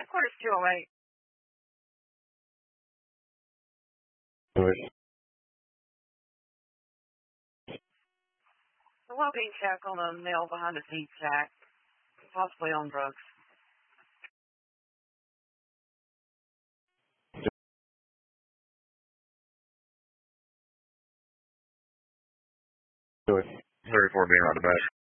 Headquarters 208. Do it. A well-being check on a male behind a seat sack, possibly on drugs. Do it. 34 being on the back.